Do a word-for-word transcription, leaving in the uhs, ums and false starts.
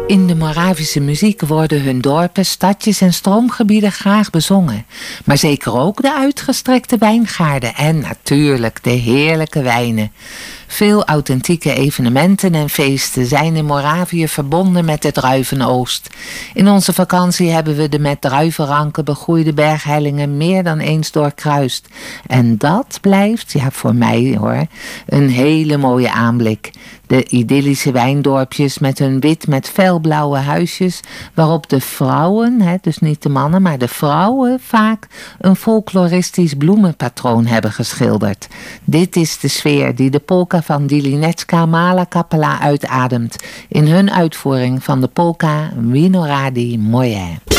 In de Moravische muziek worden hun dorpen, stadjes en stroomgebieden graag bezongen. Maar zeker ook de uitgestrekte wijngaarden en natuurlijk de heerlijke wijnen. Veel authentieke evenementen en feesten zijn in Moravië verbonden met de druivenoost. In onze vakantie hebben we de met druivenranken begroeide berghellingen meer dan eens doorkruist. En dat blijft, ja voor mij hoor, een hele mooie aanblik. De idyllische wijndorpjes met hun wit met felblauwe huisjes, waarop de vrouwen, hè, dus niet de mannen, maar de vrouwen vaak een folkloristisch bloemenpatroon hebben geschilderd. Dit is de sfeer die de polka van Dilinecka Mala Kapela uitademt in hun uitvoering van de polka Wino Radi Moje.